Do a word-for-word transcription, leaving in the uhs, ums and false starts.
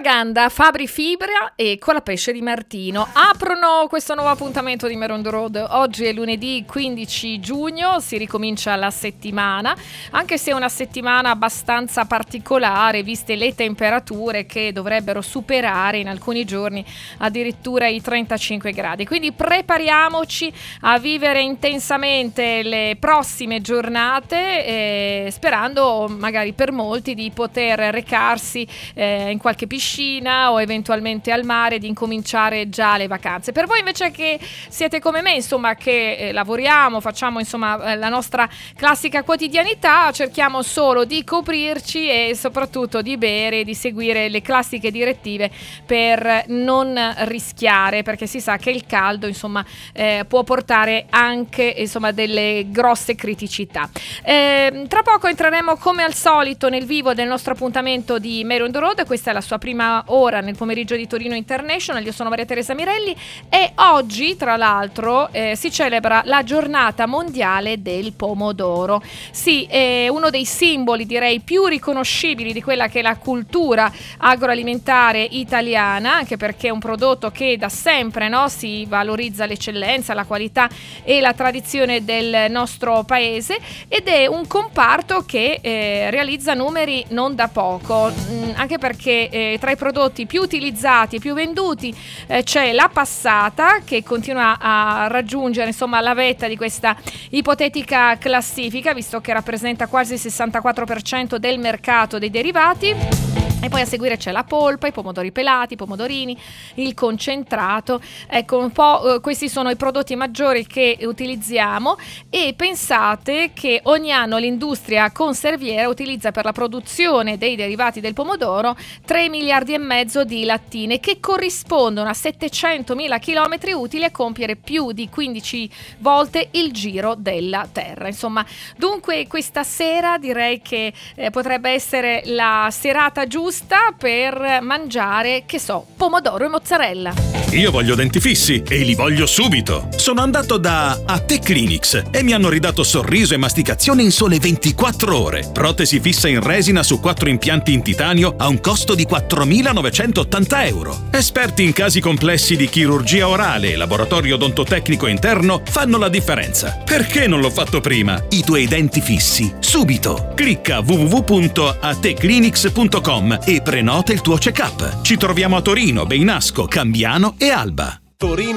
Propaganda, Fabri Fibra e Colapesce di Martino aprono questo nuovo appuntamento di Merondo Road. Oggi è lunedì quindici giugno, si ricomincia la settimana, anche se è una settimana abbastanza particolare viste le temperature che dovrebbero superare in alcuni giorni addirittura i trentacinque gradi. Quindi prepariamoci a vivere intensamente le prossime giornate, eh, sperando magari per molti di poter recarsi eh, in qualche piscina o eventualmente al mare, di incominciare già le vacanze. Per voi invece che siete come me, insomma, che eh, lavoriamo, facciamo insomma eh, la nostra classica quotidianità, cerchiamo solo di coprirci e soprattutto di bere, di seguire le classiche direttive per non rischiare, perché si sa che il caldo insomma eh, può portare anche insomma delle grosse criticità. Eh, tra poco entreremo come al solito nel vivo del nostro appuntamento di Merondo Road. Questa è la sua prima ora nel pomeriggio di Torino International. Io sono Maria Teresa Mirelli e oggi tra l'altro eh, si celebra la giornata mondiale del pomodoro. Sì, è uno dei simboli direi più riconoscibili di quella che è la cultura agroalimentare italiana, anche perché è un prodotto che da sempre, no, si valorizza l'eccellenza, la qualità e la tradizione del nostro paese, ed è un comparto che eh, realizza numeri non da poco, mh, anche perché eh, tra i prodotti più utilizzati e più venduti eh, c'è la passata, che continua a raggiungere insomma la vetta di questa ipotetica classifica, visto che rappresenta quasi il sessantaquattro per cento del mercato dei derivati. E poi a seguire c'è la polpa, i pomodori pelati, i pomodorini, il concentrato. Ecco, un po' eh, questi sono i prodotti maggiori che utilizziamo, e pensate che ogni anno l'industria conserviera utilizza per la produzione dei derivati del pomodoro tre miliardi e mezzo di lattine, che corrispondono a settecentomila chilometri utili a compiere più di quindici volte il giro della Terra. Insomma, dunque questa sera direi che eh, potrebbe essere la serata giusta per mangiare, che so, pomodoro e mozzarella. Io voglio denti fissi e li voglio subito. Sono andato da A Te Clinics e mi hanno ridato sorriso e masticazione in sole ventiquattro ore. Protesi fissa in resina su quattro impianti in titanio a un costo di quattromilanovecentottanta euro. Esperti in casi complessi di chirurgia orale e laboratorio odontotecnico interno fanno la differenza. Perché non l'ho fatto prima? I tuoi denti fissi subito. Clicca w w w punto a te clinics punto com e prenota il tuo check-up. Ci troviamo a Torino, Beinasco, Cambiano e Alba. Torino